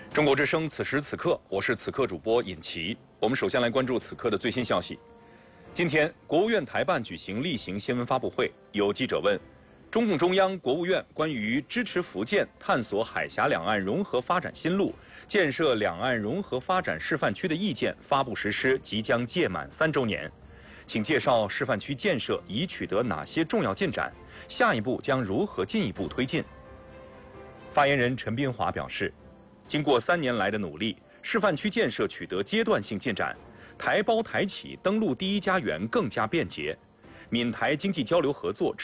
中国之声，此时此刻，我是此刻主播尹奇。我们首先来关注此刻的最新消息。今天，国务院台办举行例行新闻发布会，有记者问：中共中央、国务院关于支持福建探索海峡两岸融合发展新路、建设两岸融合发展示范区的意见发布实施即将届满3周年，请介绍示范区建设已取得哪些重要进展，下一步将如何进一步推进？发言人陈斌华表示，经过3年来的努力，示范区建设取得阶段性进展，台胞台企登陆第一家园更加便捷，闽台经济交流合作